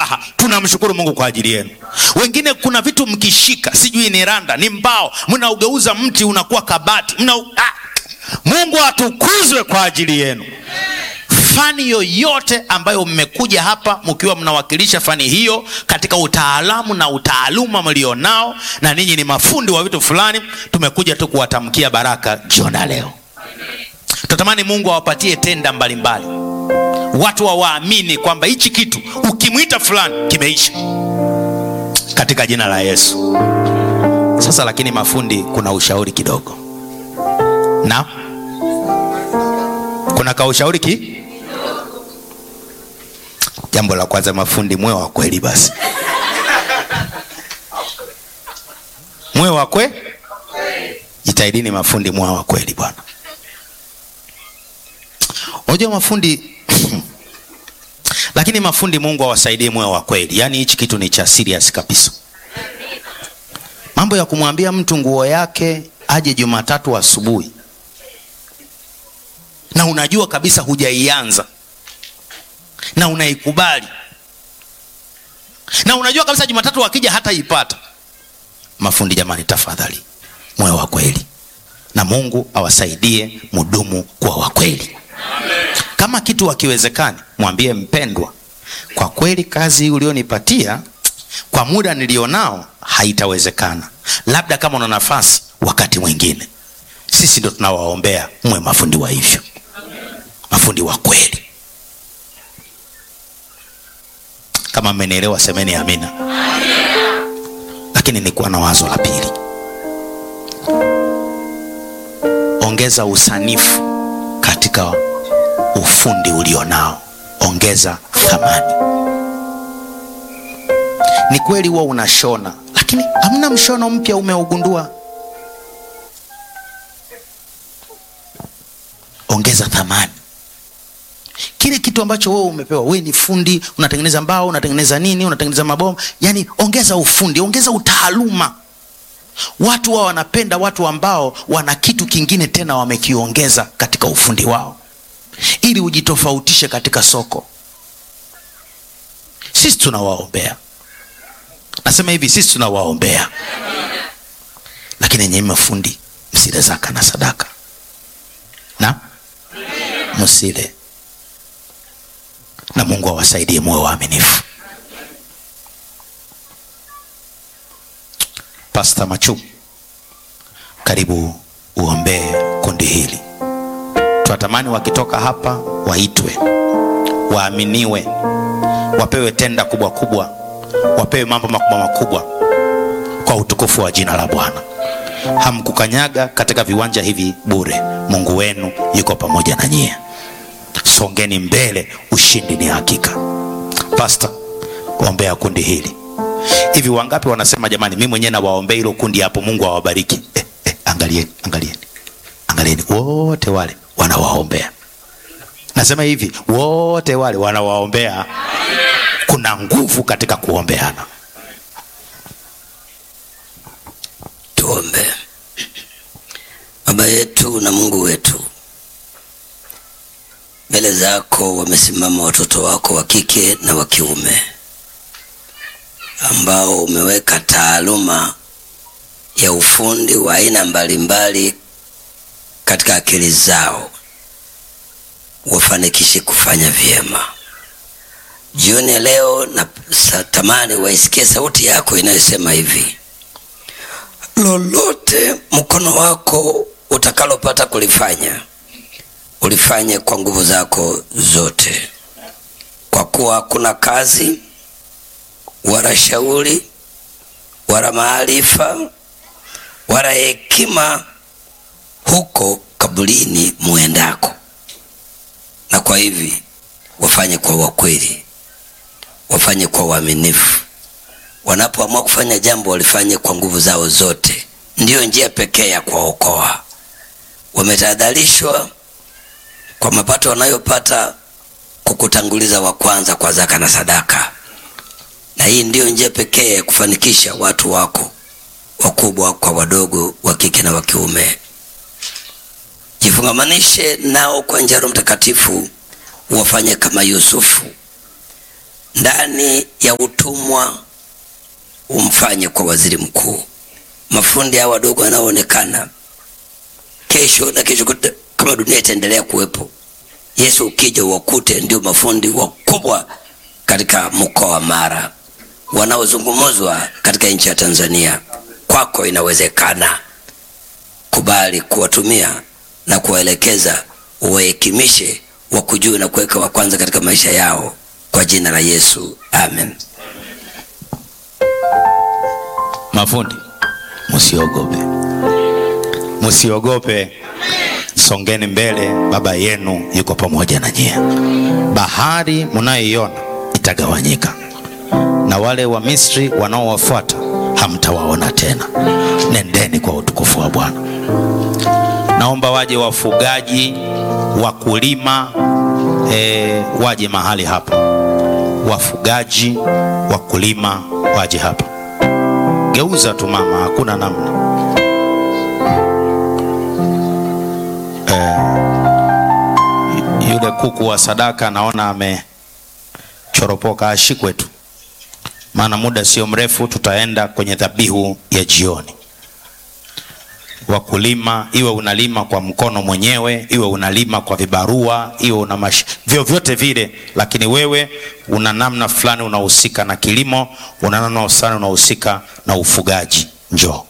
furaha. Tunamshukuru Mungu kwa ajili yenu. Wengine kuna vitu mkishika, sijui ni randa, ni mbao, mnaugeuza mti unakuwa kabati. Mungu atukuzwe kwa ajili yenu. Fani yoyote ambayo mmekuja hapa mkiwa mnawakilisha fani hiyo katika utaalamu na utaaluma mlionao, na ninyi ni mafundi wa vitu fulani, tumekuja tu kuwatamkia baraka jioni leo. Tunatamani Mungu awapatie tenda mbalimbali, watu waamini kwamba hichi kitu ukimwita fulani kimeisha katika jina la Yesu. Sasa lakini mafundi, kuna ushauri kidogo. Na kuna kaushauri Jambo la kwanza, mafundi mwe wa kweli basi. Mwe wa kweli. Jitahidini mafundi mwe wa kweli bwana. Unajua mafundi lakini mafundi, Mungu awasaidie mwe wa kweli. Yaani hichi kitu ni cha serious kabisa. Mambo ya kumwambia mtu nguo yake aje Jumatatu asubuhi, na unajua kabisa hujaianza, na unaikubali, na unajua kabisa Jumatatu akija hata ipata. Mafundi jamani, tafadhali mwe wa kweli, na Mungu awasaidie mudumu kuwa wa kweli. Kama kitu hakiwezekani, mwambie mpendwa, kwa kweli kazi hii ulionipatia kwa muda nilionao haitawezekana, labda kama una nafasi wakati mwingine. Sisi ndo tunawaombea mwe mafundi wa hivyo, mafundi wa kweli. Kama mmenielewa semeni amina. Lakini nilikuwa na wazo la pili. Ongeza usanifu katika ufundi ulionao, ongeza thamani. Ni kweli wewe unashona, lakini hamna mshono mpya umeugundua. Ongeza thamani. Kile kitu ambacho wewe umepewa, wewe ni fundi, unatengeneza mbao, unatengeneza nini, unatengeneza mabomba, yani ongeza ufundi, ongeza utaaluma. Watu wao wanapenda watu ambao wana kitu kingine tena wamekiongeza katika ufundi wao, ili ujitofautishe katika soko. Sisi tunawaombea. Nasema hivi, sisi tunawaombea. Lakini nyinyi mafundi, msile zaka na sadaka. Na msile. Na Mungu awasaidie muwe waaminifu. Pastor Machu, karibu uombee kundi hili. Tunatamani wakitoka hapa waitwe, waaminiwe, wapewe tenda kubwa kubwa, wapewe mambo makubwa makubwa kwa utukufu wa jina la Bwana. Hamkukanyaga katika viwanja hivi bure. Mungu wenu yuko pamoja na nyie. Songeni mbele, ushindi ni hakika. Pastor, ombea kundi hili. Hivi wangapi wanasema jamani, mimi mwenyewe na waombea hilo kundi hapo, Mungu awabariki. Angalieni wote wale wanawaombea. Nasema hivi, wote wale wanawaombea. Kuna nguvu katika kuombeana. Tuombe. Baba yetu na Mungu wetu, mbele zako wamesimama watoto wako wa kike na wa kiume ambao umeweka taaluma ya ufundi wa aina mbalimbali katika akili zao, wafanikishe kufanya vyema. Jioni leo na tamani waisikie sauti yako inayosema hivi: lolote mkono wako utakalopata kulifanya, ulifanye kwa nguvu zako zote, kwa kuwa hakuna kazi wala shauri wala maarifa wala hekima huko kaburini muendako. Na kwa hivi wafanye kwa wakweli, wafanye kwa uaminifu. Wanapoamua kufanya jambo, walifanye kwa nguvu zao zote. Ndiyo njia pekee ya kuwaokoa. Wametahadharishwa kwa mapato wanayopata kukutanguliza wa kwanza kwa zaka na sadaka. Na hii ndiyo njia pekee ya kufanikisha watu wako, wakubwa kwa wadogo, wa kike na wa kiume. Jifungamanishe nao kwa njia ya Roho Mtakatifu, wafanye kama Yusufu ndani ya utumwa umfanye kwa waziri mkuu. Mafundi hawa wadogo wanaoonekana kesho na kesho kutwa, kama dunia itaendelea kuwepo, Yesu ukija uwakute ndio mafundi wakubwa katika mkoa wa Mara wanaozungumzwa katika nchi ya Tanzania. Kwako inawezekana. Kubali kuwatumia na kuwaelekeza, uwahekimishe, wakujue na kuweka wa kwanza katika maisha yao, kwa jina la Yesu, amen. Mafundi, msiogope, msiogope, songeni mbele, baba yenu yuko pamoja na nyie. Bahari mnayoiona itagawanyika, na wale wa Misri wanaowafuata hamtawaona tena. Nendeni kwa utukufu wa Bwana. Naomba waje wafugaji, wakulima, waje mahali hapa. Wafugaji, wakulima, waje hapa. Geuza tu mama, hakuna namna. Yule kuku wa sadaka naona amechoropoka, ashikwe tu, maana muda sio mrefu tutaenda kwenye dhabihu ya jioni. Wakulima, iwe unalima kwa mkono mwenyewe, iwe unalima kwa vibarua, iwe una vyovyote vile, lakini wewe una namna fulani unahusika na kilimo, una namna fulani unahusika na ufugaji, njoo.